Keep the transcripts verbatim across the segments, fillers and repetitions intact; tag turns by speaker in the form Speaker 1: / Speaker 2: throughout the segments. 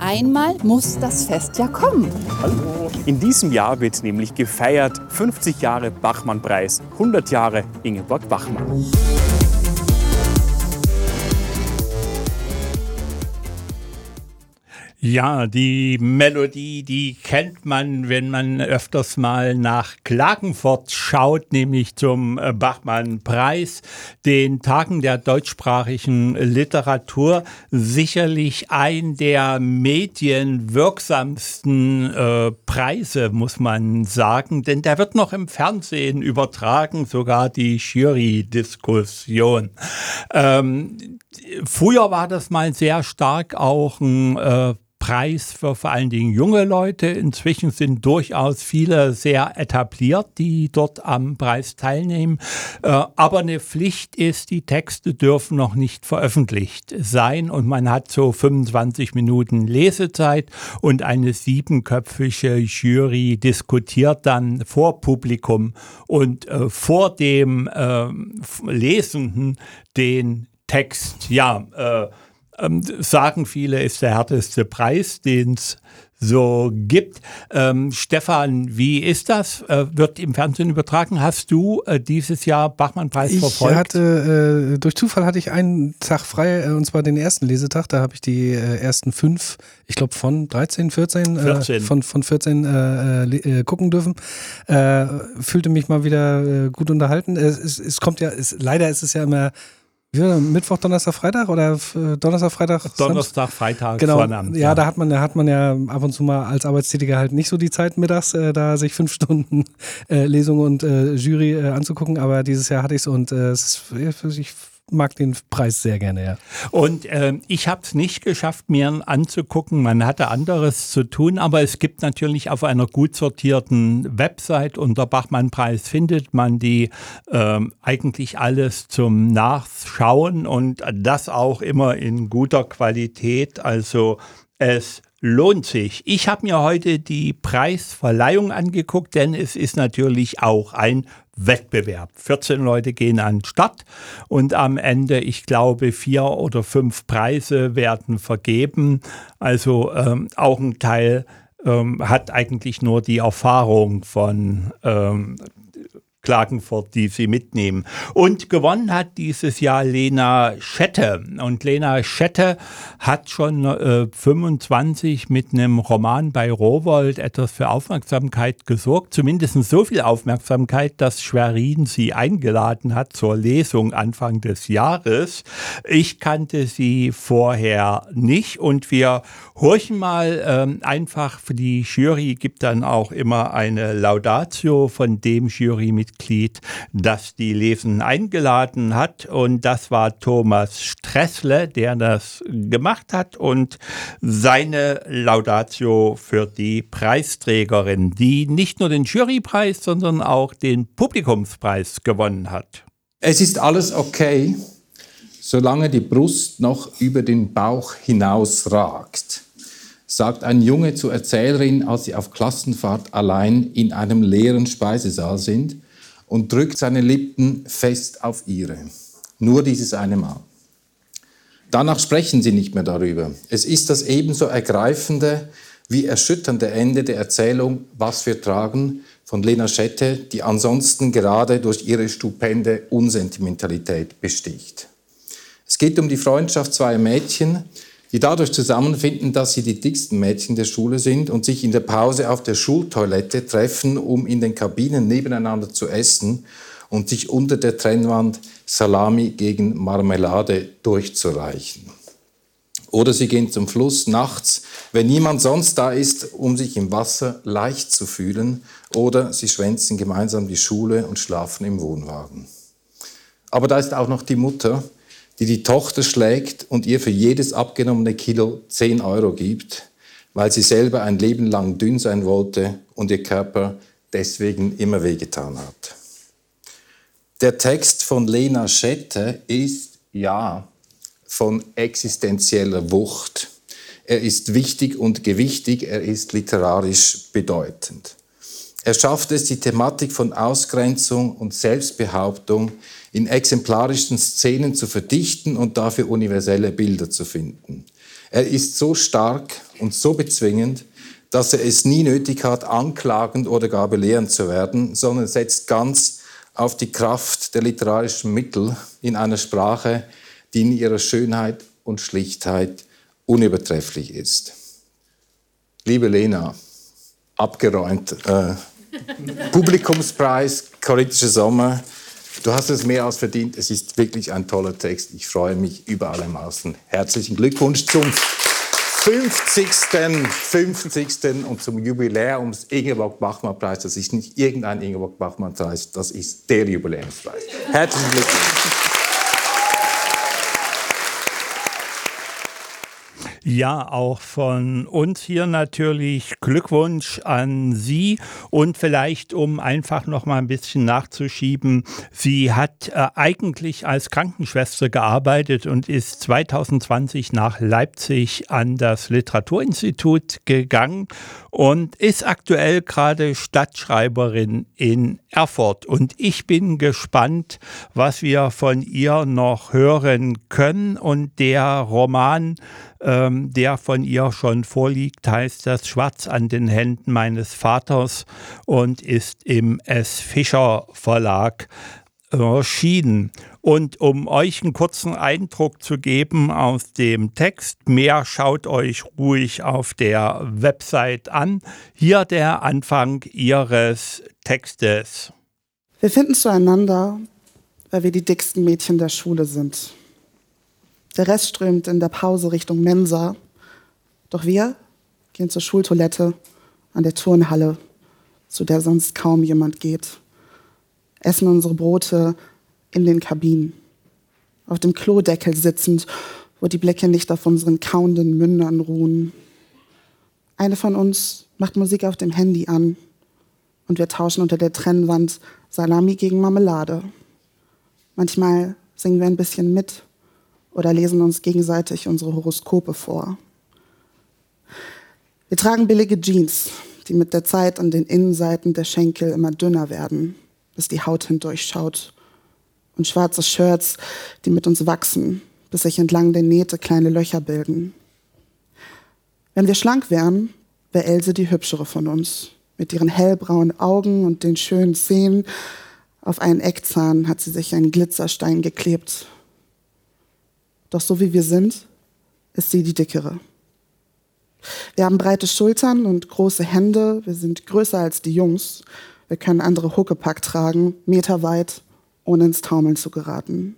Speaker 1: einmal muss das Fest ja kommen.
Speaker 2: Hallo. In diesem Jahr wird nämlich gefeiert fünfzig Jahre Bachmann-Preis, hundert Jahre Ingeborg Bachmann.
Speaker 3: Ja, die Melodie, die kennt man, wenn man öfters mal nach Klagenfurt schaut, nämlich zum Bachmann-Preis, den Tagen der deutschsprachigen Literatur. Sicherlich ein der medienwirksamsten äh, Preise, muss man sagen, denn der wird noch im Fernsehen übertragen, sogar die Jury-Diskussion. Ähm, früher war das mal sehr stark auch ein äh, Preis für vor allen Dingen junge Leute. Inzwischen sind durchaus viele sehr etabliert, die dort am Preis teilnehmen. Äh, aber eine Pflicht ist, die Texte dürfen noch nicht veröffentlicht sein und man hat so fünfundzwanzig Minuten Lesezeit und eine siebenköpfige Jury diskutiert dann vor Publikum und äh, vor dem äh, Lesenden den Text. Ja, äh, Ähm, sagen viele, ist der härteste Preis, den es so gibt. Ähm, Stefan, wie ist das? Äh, wird im Fernsehen übertragen? Hast du äh, dieses Jahr Bachmann-Preis
Speaker 4: ich
Speaker 3: verfolgt?
Speaker 4: Ich hatte, äh, durch Zufall hatte ich einen Tag frei, äh, und zwar den ersten Lesetag. Da habe ich die äh, ersten fünf, ich glaube von dreizehn, vierzehn,
Speaker 3: vierzehn.
Speaker 4: Äh, von, von vierzehn äh, äh, gucken dürfen. Äh, fühlte mich mal wieder äh, gut unterhalten. Es, es, es kommt ja, es, leider ist es ja immer Ja, Mittwoch, Donnerstag, Freitag oder äh, Donnerstag, Freitag?
Speaker 3: Donnerstag, Freitag,
Speaker 4: genau.
Speaker 3: Sonnabend.
Speaker 4: Ja, ja, da hat man, da hat man ja ab und zu mal als Arbeitstätiger halt nicht so die Zeit mittags, äh, da sich fünf Stunden äh, Lesung und äh, Jury äh, anzugucken. Aber dieses Jahr hatte ich es und äh, es ist, ich mag den Preis sehr gerne, ja.
Speaker 3: Und äh, ich habe es nicht geschafft, mir anzugucken. Man hatte anderes zu tun, aber es gibt natürlich auf einer gut sortierten Website unter Bachmann-Preis findet man die äh, eigentlich alles zum Nachschauen und das auch immer in guter Qualität. Also es lohnt sich. Ich habe mir heute die Preisverleihung angeguckt, denn es ist natürlich auch ein Wettbewerb. vierzehn Leute gehen an den Start und am Ende, ich glaube, vier oder fünf Preise werden vergeben. Also ähm, auch ein Teil ähm, hat eigentlich nur die Erfahrung von ähm, Klagenfurt, die sie mitnehmen. Und gewonnen hat dieses Jahr Lena Schette. Und Lena Schette hat schon äh, fünfundzwanzig mit einem Roman bei Rowohlt etwas für Aufmerksamkeit gesorgt. Zumindest so viel Aufmerksamkeit, dass Schwerin sie eingeladen hat zur Lesung Anfang des Jahres. Ich kannte sie vorher nicht und wir horchen mal ähm, einfach, für die Jury gibt dann auch immer eine Laudatio von dem Jurymitglied, das die Lesenden eingeladen hat. Und das war Thomas Stressle, der das gemacht hat. Und seine Laudatio für die Preisträgerin, die nicht nur den Jurypreis, sondern auch den Publikumspreis gewonnen hat.
Speaker 5: Es ist alles okay, solange die Brust noch über den Bauch hinausragt, sagt ein Junge zur Erzählerin, als sie auf Klassenfahrt allein in einem leeren Speisesaal sind und drückt seine Lippen fest auf ihre. Nur dieses eine Mal. Danach sprechen sie nicht mehr darüber. Es ist das ebenso ergreifende wie erschütternde Ende der Erzählung Was wir tragen von Lena Schette, die ansonsten gerade durch ihre stupende Unsentimentalität besticht. Es geht um die Freundschaft zweier Mädchen, die dadurch zusammenfinden, dass sie die dicksten Mädchen der Schule sind und sich in der Pause auf der Schultoilette treffen, um in den Kabinen nebeneinander zu essen und sich unter der Trennwand Salami gegen Marmelade durchzureichen. Oder sie gehen zum Fluss nachts, wenn niemand sonst da ist, um sich im Wasser leicht zu fühlen. Oder sie schwänzen gemeinsam die Schule und schlafen im Wohnwagen. Aber da ist auch noch die Mutter, die die Tochter schlägt und ihr für jedes abgenommene Kilo zehn Euro gibt, weil sie selber ein Leben lang dünn sein wollte und ihr Körper deswegen immer wehgetan hat. Der Text von Lena Schette ist, ja, von existenzieller Wucht. Er ist wichtig und gewichtig, er ist literarisch bedeutend. Er schafft es, die Thematik von Ausgrenzung und Selbstbehauptung in exemplarischen Szenen zu verdichten und dafür universelle Bilder zu finden. Er ist so stark und so bezwingend, dass er es nie nötig hat, anklagend oder gar belehrend zu werden, sondern setzt ganz auf die Kraft der literarischen Mittel in einer Sprache, die in ihrer Schönheit und Schlichtheit unübertrefflich ist. Liebe Lena, abgeräumt, äh, Publikumspreis, Choristischer Sommer, du hast es mehr als verdient, es ist wirklich ein toller Text, ich freue mich über alle Maßen. Herzlichen Glückwunsch zum fünfzigsten fünfzigsten und zum Jubiläum des Ingeborg-Bachmann-Preis. Das ist nicht irgendein Ingeborg-Bachmann-Preis, das ist der Jubiläumspreis. Herzlichen Glückwunsch.
Speaker 3: Ja, auch von uns hier natürlich Glückwunsch an Sie und vielleicht, um einfach noch mal ein bisschen nachzuschieben, sie hat äh, eigentlich als Krankenschwester gearbeitet und ist zwanzig zwanzig nach Leipzig an das Literaturinstitut gegangen und ist aktuell gerade Stadtschreiberin in Erfurt. Und ich bin gespannt, was wir von ihr noch hören können. Und der Roman, ähm, der von ihr schon vorliegt, heißt Das Schwarz an den Händen meines Vaters und ist im S. Fischer Verlag erschienen. Und um euch einen kurzen Eindruck zu geben aus dem Text, mehr schaut euch ruhig auf der Website an. Hier der Anfang ihres Textes.
Speaker 6: Wir finden zueinander, weil wir die dicksten Mädchen der Schule sind. Der Rest strömt in der Pause Richtung Mensa. Doch wir gehen zur Schultoilette an der Turnhalle, zu der sonst kaum jemand geht. Essen unsere Brote in den Kabinen. Auf dem Klodeckel sitzend, wo die Blicke nicht auf unseren kauenden Mündern ruhen. Eine von uns macht Musik auf dem Handy an und wir tauschen unter der Trennwand Salami gegen Marmelade. Manchmal singen wir ein bisschen mit oder lesen uns gegenseitig unsere Horoskope vor. Wir tragen billige Jeans, die mit der Zeit an den Innenseiten der Schenkel immer dünner werden, bis die Haut hindurchschaut. Und schwarze Shirts, die mit uns wachsen, bis sich entlang der Nähte kleine Löcher bilden. Wenn wir schlank wären, wäre Else die hübschere von uns. Mit ihren hellbraunen Augen und den schönen Zähnen. Auf einen Eckzahn hat sie sich einen Glitzerstein geklebt. Doch so wie wir sind, ist sie die dickere. Wir haben breite Schultern und große Hände. Wir sind größer als die Jungs. Wir können andere Huckepack tragen, meterweit, ohne ins Taumeln zu geraten.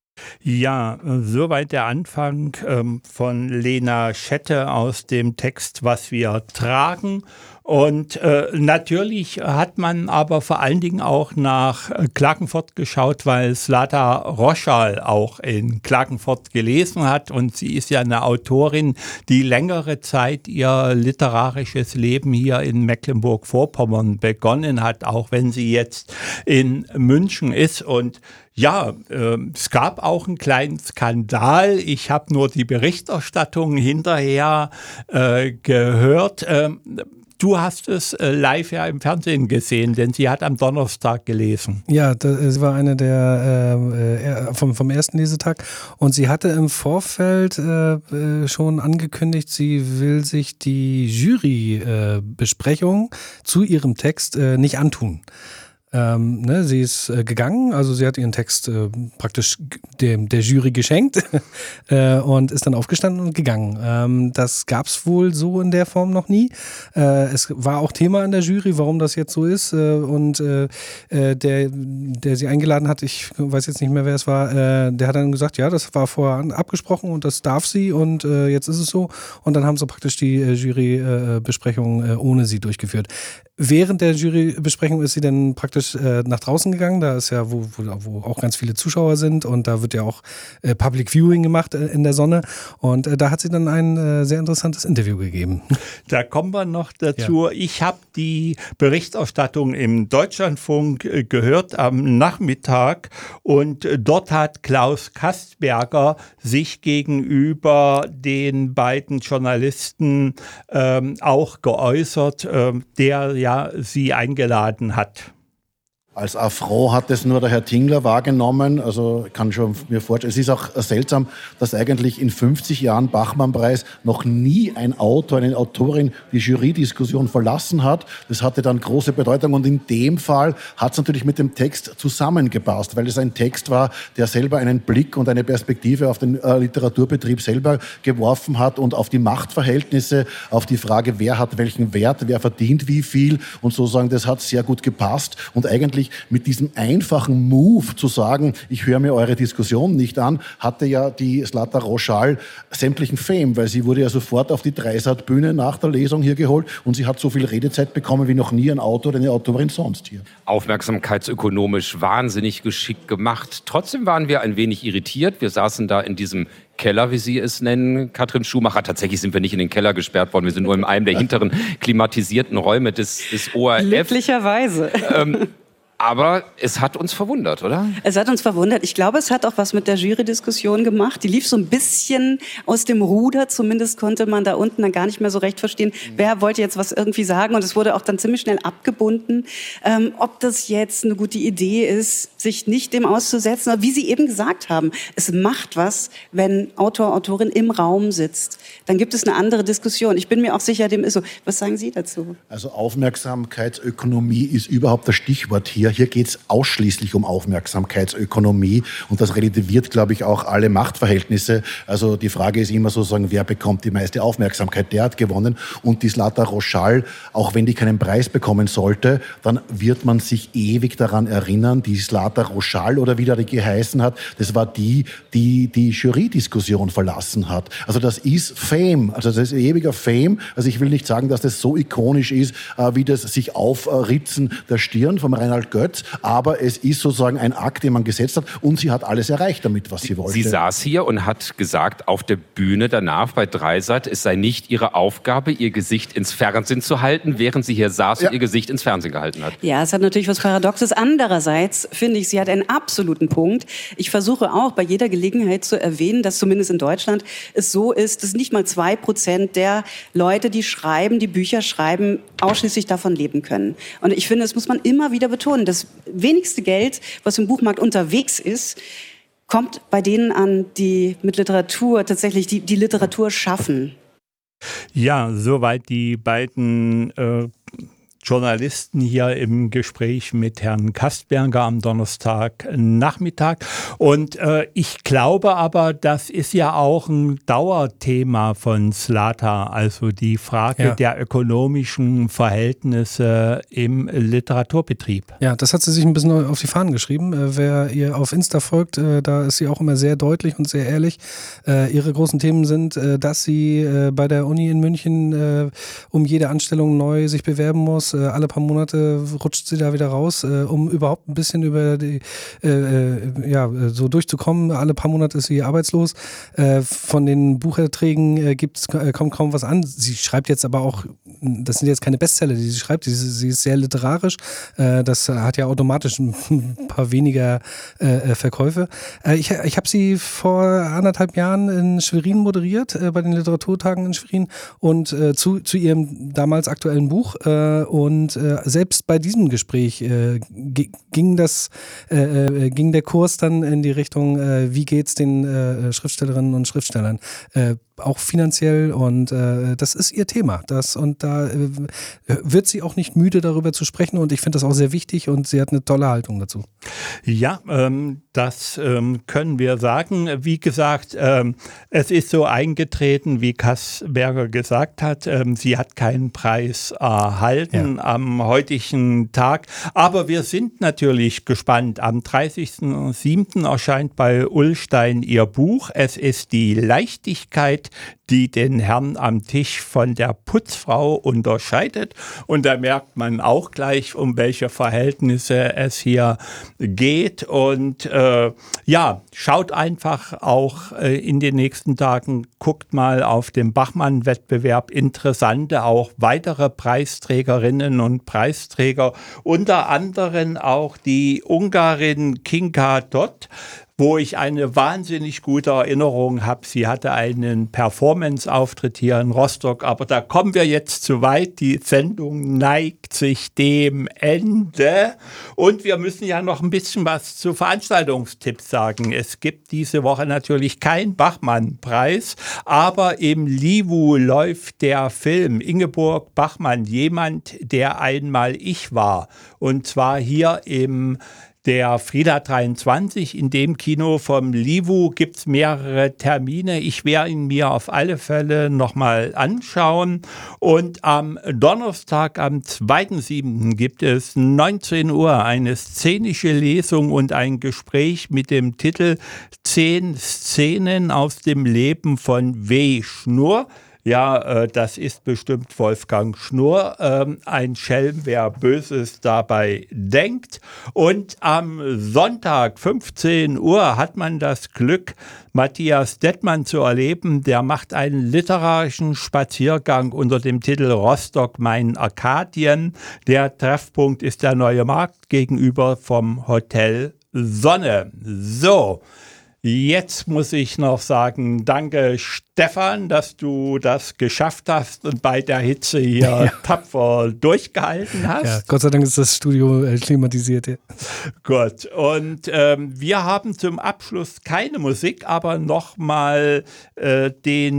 Speaker 3: Ja, soweit der Anfang ähm, von Lena Schette aus dem Text, was wir tragen. Und äh, natürlich hat man aber vor allen Dingen auch nach Klagenfurt geschaut, weil Zlata Roschal auch in Klagenfurt gelesen hat. Und sie ist ja eine Autorin, die längere Zeit ihr literarisches Leben hier in Mecklenburg-Vorpommern begonnen hat, auch wenn sie jetzt in München ist. Und ja, äh, es gab auch einen kleinen Skandal. Ich habe nur die Berichterstattung hinterher äh, gehört. Ähm, Du hast es äh, live ja im Fernsehen gesehen, denn sie hat am Donnerstag gelesen.
Speaker 4: Ja, das, sie war eine der äh, vom, vom ersten Lesetag und sie hatte im Vorfeld äh, schon angekündigt, sie will sich die Jury-Besprechung äh, zu ihrem Text äh, nicht antun. Ähm, ne, sie ist äh, gegangen, also sie hat ihren Text äh, praktisch dem, der Jury geschenkt äh, und ist dann aufgestanden und gegangen. Ähm, das gab es wohl so in der Form noch nie. Äh, es war auch Thema in der Jury, warum das jetzt so ist. Äh, und äh, der, der sie eingeladen hat, ich weiß jetzt nicht mehr, wer es war, äh, der hat dann gesagt, ja, das war vorher abgesprochen und das darf sie und äh, jetzt ist es so. Und dann haben sie praktisch die äh, Jurybesprechung äh, ohne sie durchgeführt. Während der Jurybesprechung ist sie dann praktisch äh, nach draußen gegangen. Da ist ja, wo, wo, wo auch ganz viele Zuschauer sind und da wird ja auch äh, Public Viewing gemacht äh, in der Sonne. Und äh, da hat sie dann ein äh, sehr interessantes Interview gegeben.
Speaker 3: Da kommen wir noch dazu. Ja. Ich habe die Berichterstattung im Deutschlandfunk äh, gehört am Nachmittag und äh, dort hat Klaus Kastberger sich gegenüber den beiden Journalisten ähm, auch geäußert, äh, der ja sie eingeladen hat.
Speaker 7: Als Affront hat es nur der Herr Tingler wahrgenommen. Also ich kann schon mir vorstellen, es ist auch seltsam, dass eigentlich in fünfzig Jahren Bachmann-Preis noch nie ein Autor, eine Autorin die Jury-Diskussion verlassen hat. Das hatte dann große Bedeutung und in dem Fall hat es natürlich mit dem Text zusammengepasst, weil es ein Text war, der selber einen Blick und eine Perspektive auf den äh, Literaturbetrieb selber geworfen hat und auf die Machtverhältnisse, auf die Frage, wer hat welchen Wert, wer verdient wie viel und sozusagen, das hat sehr gut gepasst und eigentlich mit diesem einfachen Move zu sagen, ich höre mir eure Diskussion nicht an, hatte ja die Zlata Roschal sämtlichen Fame, weil sie wurde ja sofort auf die Dreisat-Bühne nach der Lesung hier geholt und sie hat so viel Redezeit bekommen wie noch nie ein Autor oder eine Autorin sonst hier.
Speaker 8: Aufmerksamkeitsökonomisch wahnsinnig geschickt gemacht. Trotzdem waren wir ein wenig irritiert. Wir saßen da in diesem Keller, wie Sie es nennen, Katrin Schumacher. Tatsächlich sind wir nicht in den Keller gesperrt worden. Wir sind nur in einem der hinteren klimatisierten Räume des, des O R F.
Speaker 9: Glücklicherweise.
Speaker 8: Ähm, Aber es hat uns verwundert, oder?
Speaker 9: Es hat uns verwundert. Ich glaube, es hat auch was mit der Jury-Diskussion gemacht. Die lief so ein bisschen aus dem Ruder. Zumindest konnte man da unten dann gar nicht mehr so recht verstehen, wer wollte jetzt was irgendwie sagen. Und es wurde auch dann ziemlich schnell abgebunden, ähm, ob das jetzt eine gute Idee ist, sich nicht dem auszusetzen. Aber wie Sie eben gesagt haben, es macht was, wenn Autor, Autorin im Raum sitzt. Dann gibt es eine andere Diskussion. Ich bin mir auch sicher, dem ist so. Was sagen Sie dazu?
Speaker 7: Also Aufmerksamkeitsökonomie ist überhaupt das Stichwort hier. Hier geht es ausschließlich um Aufmerksamkeitsökonomie und das relativiert, glaube ich, auch alle Machtverhältnisse. Also die Frage ist immer sozusagen, wer bekommt die meiste Aufmerksamkeit? Der hat gewonnen und die Zlata Roschal, auch wenn die keinen Preis bekommen sollte, dann wird man sich ewig daran erinnern, die Zlata Roschal oder wie die geheißen hat, das war die, die die Jury-Diskussion verlassen hat. Also das ist Fame, also das ist ewiger Fame. Also ich will nicht sagen, dass das so ikonisch ist, wie das sich Aufritzen der Stirn vom Reinhard Götz, aber es ist sozusagen ein Akt, den man gesetzt hat und sie hat alles erreicht damit, was sie wollte.
Speaker 8: Sie saß hier und hat gesagt, auf der Bühne danach bei Dreisat, es sei nicht ihre Aufgabe, ihr Gesicht ins Fernsehen zu halten, während sie hier saß ja. und ihr Gesicht ins Fernsehen gehalten hat.
Speaker 9: Ja, es hat natürlich was Paradoxes. Andererseits finde ich, sie hat einen absoluten Punkt. Ich versuche auch bei jeder Gelegenheit zu erwähnen, dass zumindest in Deutschland es so ist, dass nicht mal zwei Prozent der Leute, die schreiben, die Bücher schreiben, ausschließlich davon leben können. Und ich finde, das muss man immer wieder betonen. Das wenigste Geld, was im Buchmarkt unterwegs ist, kommt bei denen an, die mit Literatur tatsächlich die, die Literatur schaffen.
Speaker 3: Ja, soweit die beiden äh, Journalisten hier im Gespräch mit Herrn Kastberger am Donnerstagnachmittag. Und äh, ich glaube aber, das ist ja auch ein Dauerthema von Zlata, also die Frage ja. der ökonomischen Verhältnisse im Literaturbetrieb.
Speaker 4: Ja, das hat sie sich ein bisschen auf die Fahnen geschrieben. Äh, wer ihr auf Insta folgt, äh, da ist sie auch immer sehr deutlich und sehr ehrlich. Äh, ihre großen Themen sind, äh, dass sie äh, bei der Uni in München äh, um jede Anstellung neu sich bewerben muss. Alle paar Monate rutscht sie da wieder raus, äh, um überhaupt ein bisschen über die, äh, ja, so durchzukommen. Alle paar Monate ist sie arbeitslos. Äh, von den Bucherträgen äh, gibt's, äh, kommt kaum was an. Sie schreibt jetzt aber auch, das sind jetzt keine Bestseller, die sie schreibt. Sie, sie ist sehr literarisch. Äh, das hat ja automatisch ein paar weniger äh, Verkäufe. Äh, ich ich habe sie vor anderthalb Jahren in Schwerin moderiert, äh, bei den Literaturtagen in Schwerin und äh, zu, zu ihrem damals aktuellen Buch. Äh, und Und äh, selbst bei diesem Gespräch äh, g- ging das, äh, äh, ging der Kurs dann in die Richtung, äh, wie geht's den äh, Schriftstellerinnen und Schriftstellern, äh, auch finanziell, und äh, das ist ihr Thema. Das, und da äh, wird sie auch nicht müde, darüber zu sprechen, und ich finde das auch sehr wichtig, und sie hat eine tolle Haltung dazu.
Speaker 3: Ja, ähm, das ähm, können wir sagen. Wie gesagt, ähm, es ist so eingetreten, wie Kastberger gesagt hat. Ähm, sie hat keinen Preis erhalten ja. am heutigen Tag. Aber wir sind natürlich gespannt. Am dreißigsten siebten erscheint bei Ullstein ihr Buch. Es ist die Leichtigkeit, die den Herrn am Tisch von der Putzfrau unterscheidet. Und da merkt man auch gleich, um welche Verhältnisse es hier geht. Und äh, ja, schaut einfach auch äh, in den nächsten Tagen, guckt mal auf den Bachmann-Wettbewerb. Interessante, auch weitere Preisträgerinnen und Preisträger. Unter anderem auch die Ungarin Kinga Dott. wo ich eine wahnsinnig gute Erinnerung habe. Sie hatte einen Performance-Auftritt hier in Rostock, aber da kommen wir jetzt zu weit. Die Sendung neigt sich dem Ende und wir müssen ja noch ein bisschen was zu Veranstaltungstipps sagen. Es gibt diese Woche natürlich keinen Bachmann-Preis, aber im Livu läuft der Film Ingeborg Bachmann, jemand, der einmal ich war. Und zwar hier im der Frida dreiundzwanzig, in dem Kino vom Livu gibt es mehrere Termine. Ich werde ihn mir auf alle Fälle nochmal anschauen. Und am Donnerstag, am zweiten siebten gibt es neunzehn Uhr eine szenische Lesung und ein Gespräch mit dem Titel Zehn Szenen aus dem Leben von W. Schnurr. Ja, äh, das ist bestimmt Wolfgang Schnurr. Ähm, ein Schelm, wer Böses dabei denkt. Und am Sonntag, fünfzehn Uhr, hat man das Glück, Matthias Dettmann zu erleben. Der macht einen literarischen Spaziergang unter dem Titel Rostock, mein Arkadien. Der Treffpunkt ist der Neue Markt gegenüber vom Hotel Sonne. So. Jetzt muss ich noch sagen, danke Stefan, dass du das geschafft hast und bei der Hitze hier ja. tapfer durchgehalten hast.
Speaker 4: Ja, Gott sei Dank ist das Studio äh, klimatisiert. Ja.
Speaker 3: Gut, und ähm, wir haben zum Abschluss keine Musik, aber nochmal äh, den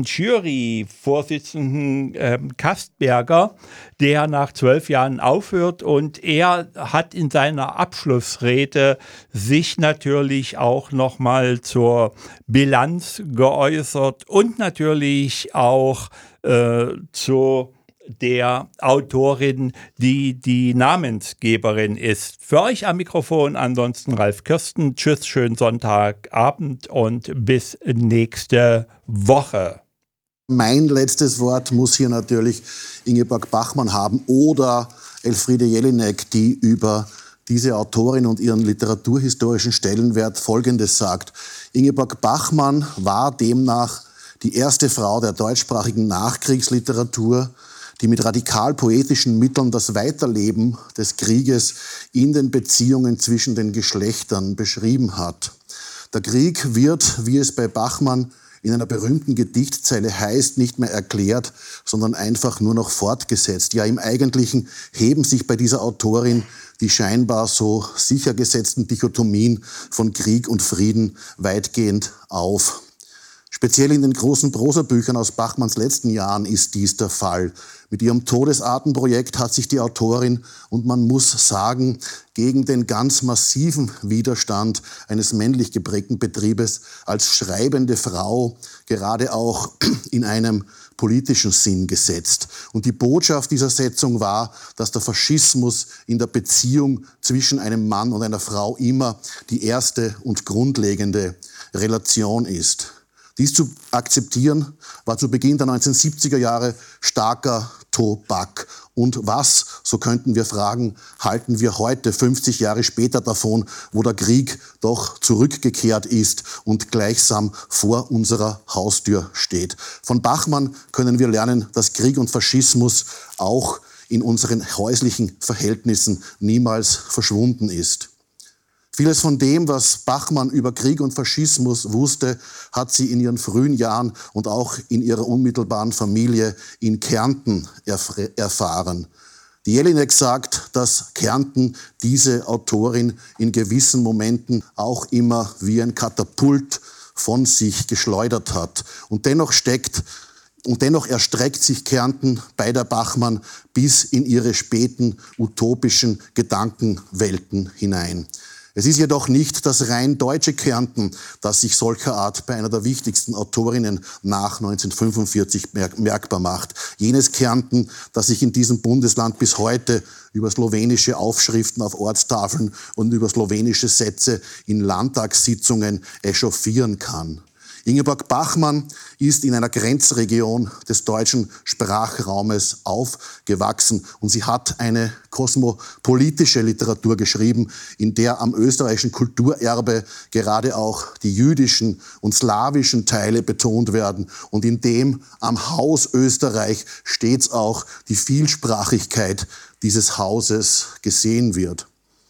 Speaker 3: Jury-Vorsitzenden äh, Kastberger, der nach zwölf Jahren aufhört, und er hat in seiner Abschlussrede sich natürlich auch nochmal zur Bilanz geäußert und natürlich auch äh, zu der Autorin, die die Namensgeberin ist. Für euch am Mikrofon ansonsten Ralf Kirsten. Tschüss, schönen Sonntagabend und bis nächste Woche.
Speaker 7: Mein letztes Wort muss hier natürlich Ingeborg Bachmann haben oder Elfriede Jelinek, die über diese Autorin und ihren literaturhistorischen Stellenwert Folgendes sagt. Ingeborg Bachmann war demnach die erste Frau der deutschsprachigen Nachkriegsliteratur, die mit radikal poetischen Mitteln das Weiterleben des Krieges in den Beziehungen zwischen den Geschlechtern beschrieben hat. Der Krieg wird, wie es bei Bachmann in einer berühmten Gedichtzeile heißt, nicht mehr erklärt, sondern einfach nur noch fortgesetzt. Ja, im Eigentlichen heben sich bei dieser Autorin die scheinbar so sicher gesetzten Dichotomien von Krieg und Frieden weitgehend auf. Speziell in den großen Prosabüchern aus Bachmanns letzten Jahren ist dies der Fall. Mit ihrem Todesartenprojekt hat sich die Autorin, und man muss sagen, gegen den ganz massiven Widerstand eines männlich geprägten Betriebes als schreibende Frau gerade auch in einem politischen Sinn gesetzt. Und die Botschaft dieser Setzung war, dass der Faschismus in der Beziehung zwischen einem Mann und einer Frau immer die erste und grundlegende Relation ist. Dies zu akzeptieren, war zu Beginn der neunzehnhundertsiebziger Jahre starker Tobak. Und was, so könnten wir fragen, halten wir heute, fünfzig Jahre später davon, wo der Krieg doch zurückgekehrt ist und gleichsam vor unserer Haustür steht? Von Bachmann können wir lernen, dass Krieg und Faschismus auch in unseren häuslichen Verhältnissen niemals verschwunden ist. Vieles von dem, was Bachmann über Krieg und Faschismus wusste, hat sie in ihren frühen Jahren und auch in ihrer unmittelbaren Familie in Kärnten erf- erfahren. Die Jelinek sagt, dass Kärnten diese Autorin in gewissen Momenten auch immer wie ein Katapult von sich geschleudert hat. Und dennoch steckt Und dennoch erstreckt sich Kärnten bei der Bachmann bis in ihre späten utopischen Gedankenwelten hinein. Es ist jedoch nicht das rein deutsche Kärnten, das sich solcher Art bei einer der wichtigsten Autorinnen nach neunzehnhundertfünfundvierzig merkbar macht. Jenes Kärnten, das sich in diesem Bundesland bis heute über slowenische Aufschriften auf Ortstafeln und über slowenische Sätze in Landtagssitzungen echauffieren kann. Ingeborg Bachmann ist in einer Grenzregion des deutschen Sprachraumes aufgewachsen und sie hat eine kosmopolitische Literatur geschrieben, in der am österreichischen Kulturerbe gerade auch die jüdischen und slawischen Teile betont werden und in dem am Haus Österreich stets auch die Vielsprachigkeit dieses Hauses gesehen wird.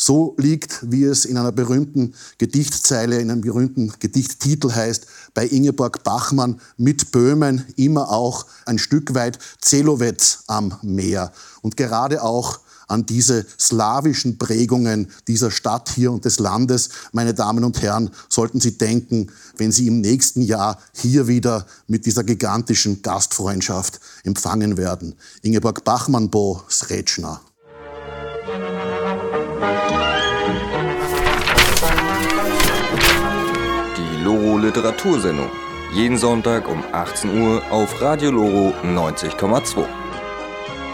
Speaker 10: So liegt, wie es in einer berühmten Gedichtzeile, in einem berühmten Gedichttitel heißt, bei Ingeborg Bachmann mit Böhmen immer auch ein Stück weit Zelowetz am Meer. Und gerade auch an diese slawischen Prägungen dieser Stadt hier und des Landes, meine Damen und Herren, sollten Sie denken, wenn Sie im nächsten Jahr hier wieder mit dieser gigantischen Gastfreundschaft empfangen werden. Ingeborg Bachmann bo Srečna.
Speaker 11: Die Loro Literatursendung. Jeden Sonntag um achtzehn Uhr auf Radio Loro neunzig Komma zwei.